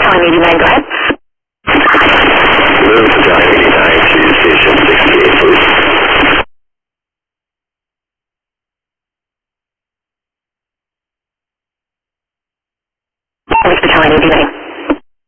Battalion 89, go ahead. Move Battalion 89 to Station 68, please. Battalion 89.